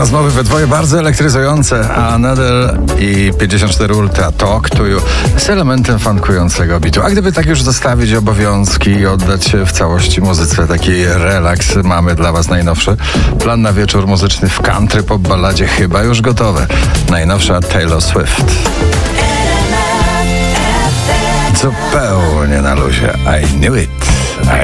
rozmowy we dwoje bardzo elektryzujące. Another i 54 Ultra Talk to You z elementem funkującego bitu. A gdyby tak już zostawić obowiązki i oddać się w całości muzyce, taki relaks, mamy dla was najnowszy plan na wieczór muzyczny w country pop balladzie chyba już gotowe. Najnowsza Taylor Swift. Zupełnie na luzie. I knew it.